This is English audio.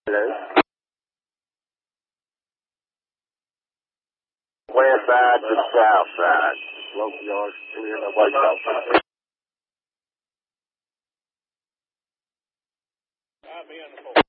Hello? West side to south side. Local yards clear, nobody outside. I'll be on the phone.